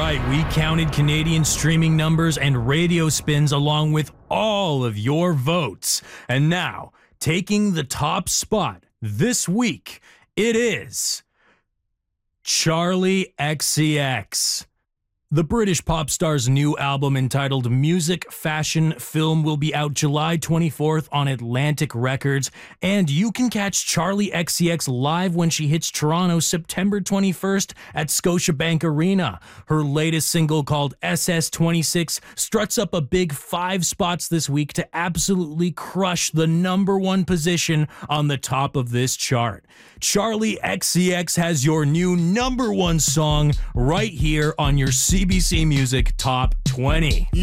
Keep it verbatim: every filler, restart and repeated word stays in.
right, we counted Canadian streaming numbers and radio spins along with all of your votes. And now, taking the top spot this week, it is Charli X C X. The British pop star's new album entitled Music, Fashion, Film will be out July twenty-fourth on Atlantic Records, and you can catch Charli X C X live when she hits Toronto September twenty-first at Scotiabank Arena. Her latest single called S S twenty-six struts up a big five spots this week to absolutely crush the number one position on the top of this chart. Charli X C X has your new number one song right here on your C B C Music Top twenty.